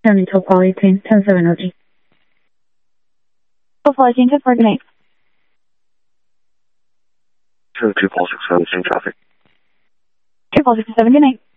County Topol 18, 107 OG. Topol 18, 10-4, good night. 2 Paul 67, same traffic. 2 Paul 67, good night.